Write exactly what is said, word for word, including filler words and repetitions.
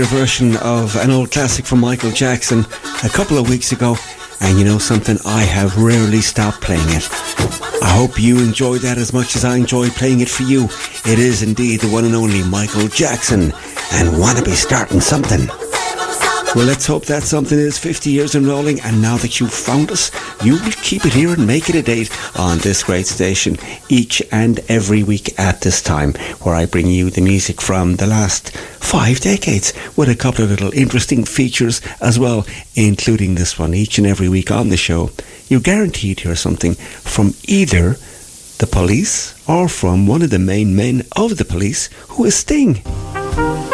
Version of an old classic from Michael Jackson a couple of weeks ago, and you know something, I have rarely stopped playing it. I hope you enjoy that as much as I enjoy playing it for you. It is indeed the one and only Michael Jackson, and Wanna Be Starting Something. Well, let's hope that something is fifty years and rolling, and now that you've found us, you will keep it here and make it a date on this great station each and every week at this time, where I bring you the music from the last five decades with a couple of little interesting features as well, including this one. Each and every week on the show, you're guaranteed to hear something from either the Police or from one of the main men of the Police, who is Sting.